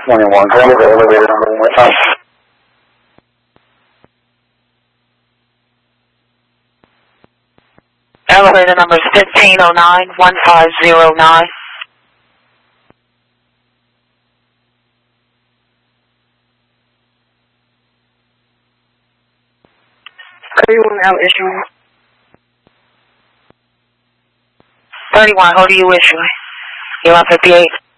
21, go to the elevator number one more time. Elevator number is 1509, 1509. Who you want out issuing? 31, who do you issue? 1158.